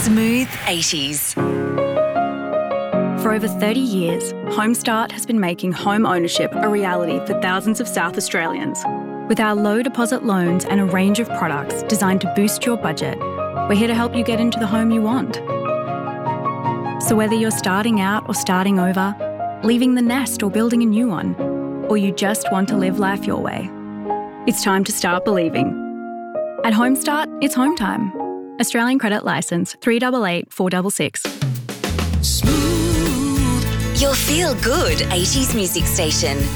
Smooth 80s. For over 30 years, Homestart has been making home ownership a reality for thousands of South Australians. With our low deposit loans and a range of products designed to boost your budget, we're here to help you get into the home you want. So whether you're starting out or starting over, leaving the nest or building a new one, or you just want to live life your way, it's time to start believing. At Homestart, it's home time. Australian Credit Licence 388 466. Smooth. Your feel-good 80s music station.